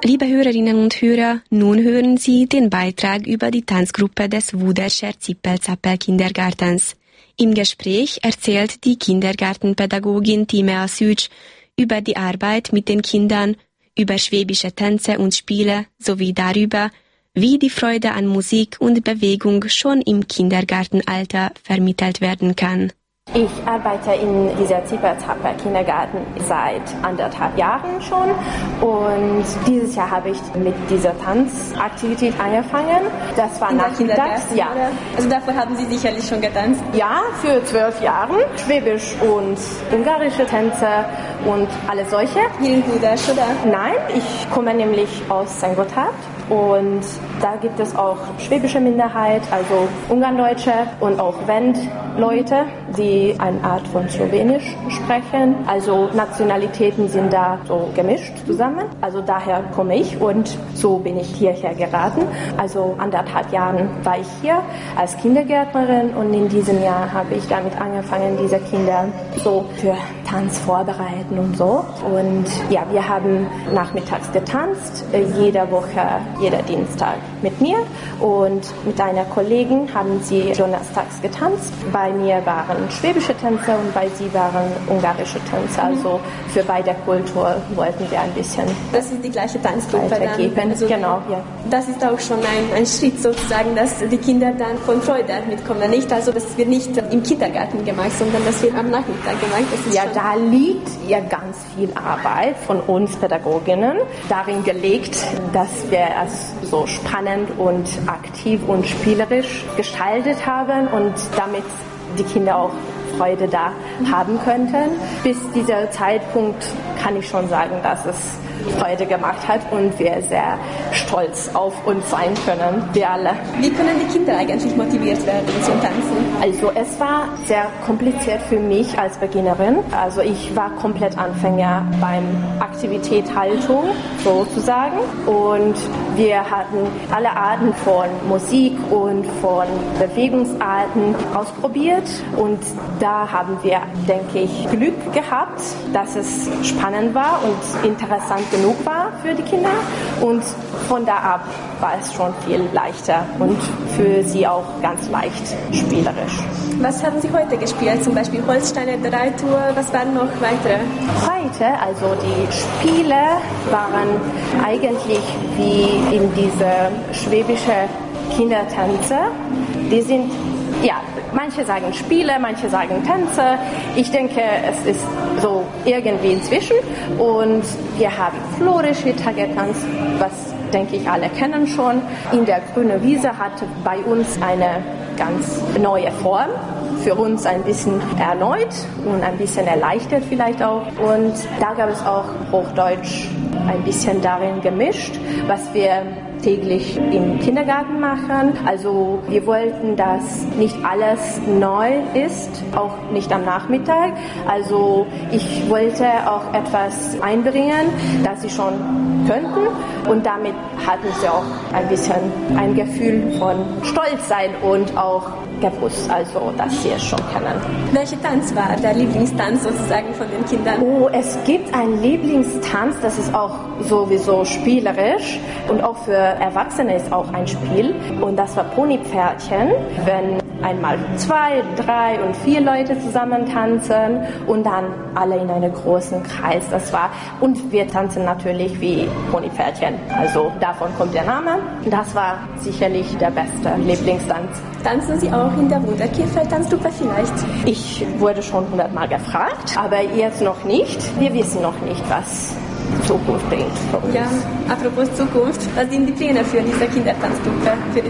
Liebe Hörerinnen und Hörer, nun hören Sie den Beitrag über die Tanzgruppe des Wuderscher Zippel-Zappel-Kindergartens. Im Gespräch erzählt die Kindergartenpädagogin Timea Sütsch über die Arbeit mit den Kindern, über schwäbische Tänze und Spiele sowie darüber, wie die Freude an Musik und Bewegung schon im Kindergartenalter vermittelt werden kann. Ich arbeite in dieser Zippel-Zappel-Kindergarten seit 1,5 Jahren schon und dieses Jahr habe ich mit dieser Tanzaktivität angefangen. Das war nachmittags. Ja. Also davor haben Sie sicherlich schon getanzt? Ja, für 12 Jahre. Schwäbisch und ungarische Tänze und alle solche. Hier in Budasch, oder? Nein, ich komme nämlich aus St. Gotthard. Und da gibt es auch schwäbische Minderheit, also Ungarndeutsche und auch Wendleute, die eine Art von Slowenisch sprechen. Also Nationalitäten sind da so gemischt zusammen. Also daher komme ich und so bin ich hierher geraten. Also 1,5 Jahren war ich hier als Kindergärtnerin und in diesem Jahr habe ich damit angefangen, diese Kinder so für Tanz vorbereiten und so. Und ja, wir haben nachmittags getanzt, jede Woche, jeder Dienstag mit mir und mit einer Kollegin haben sie donnerstags getanzt. Bei mir waren schwäbische Tänze und bei sie waren ungarische Tänze. Also für beide Kulturen wollten wir ein bisschen. Das ist die gleiche Tanzgruppe dann? Also genau, ja. Das ist auch schon ein Schritt sozusagen, dass die Kinder dann von Freude mitkommen. Nicht also, das wird nicht im Kindergarten gemacht, sondern das wird am Nachmittag gemacht. Ja, da liegt ja ganz viel Arbeit von uns Pädagoginnen darin gelegt, dass wir es so spannend und aktiv und spielerisch gestaltet haben und damit die Kinder auch Freude da haben könnten. Bis dieser Zeitpunkt kann ich schon sagen, dass es Freude gemacht hat und wir sehr stolz auf uns sein können, wir alle. Wie können die Kinder eigentlich motiviert werden zum Tanzen? Also es war sehr kompliziert für mich als Beginnerin. Also ich war komplett Anfänger beim Aktivität Haltung sozusagen und wir hatten alle Arten von Musik und von Bewegungsarten ausprobiert und da haben wir, denke ich, Glück gehabt, dass es spannend war und interessant genug war für die Kinder und von da ab war es schon viel leichter und für sie auch ganz leicht spielerisch. Was haben Sie heute gespielt? Zum Beispiel Holzsteine, Dreitour, was waren noch weitere? Heute, also die Spiele waren eigentlich wie in diese schwäbische Kindertänze. Die sind, ja, manche sagen Spiele, manche sagen Tänze. Ich denke, es ist so irgendwie inzwischen. Und wir haben Florisch-Ritter getanzt, was denke ich alle kennen schon. In der grünen Wiese hatte bei uns eine ganz neue Form. Für uns ein bisschen erneut und ein bisschen erleichtert vielleicht auch. Und da gab es auch Hochdeutsch ein bisschen darin gemischt, was wir täglich im Kindergarten machen. Also wir wollten, dass nicht alles neu ist, auch nicht am Nachmittag. Also ich wollte auch etwas einbringen, das sie schon könnten und damit hatten sie auch ein bisschen ein Gefühl von Stolz sein und auch gewusst, also dass sie es schon kennen. Welcher Tanz war der Lieblingstanz sozusagen von den Kindern? Oh, es gibt einen Lieblingstanz, das ist auch sowieso spielerisch und auch für Erwachsene ist auch ein Spiel und das war Ponypferdchen, wenn einmal 2, 3 und 4 Leute zusammen tanzen und dann alle in einem großen Kreis, das war und wir tanzen natürlich wie Ponypferdchen, also davon kommt der Name. Das war sicherlich der beste Lieblingstanz. Tanzen Sie auch in der Wunderkirche-Tanzgruppe vielleicht? Ich wurde schon 100-mal gefragt, aber jetzt noch nicht. Wir wissen noch nicht, was Zukunft bringt für uns. Ja, apropos Zukunft, was sind die Pläne für diese Kindertanzgruppe?